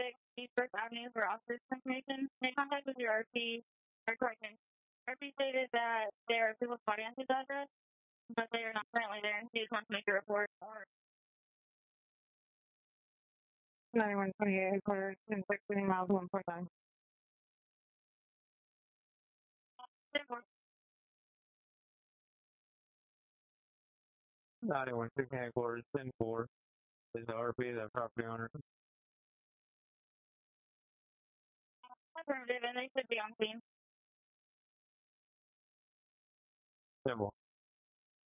East First Avenue for office information. They contacted your RP, or correction. RP stated that they are people spotting at his address, but they are not currently there. He just wants to make a report. Or 9128 headquarters in 16 miles 1.9. Therefore, 9116 headquarters 10-4 is the RP, the property owner. Affirmative, and they should be on scene. Simple.